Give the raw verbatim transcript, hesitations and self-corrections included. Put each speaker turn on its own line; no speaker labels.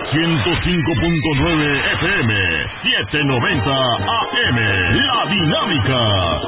ciento cinco punto nueve F M, setecientos noventa A M. La Dinámica.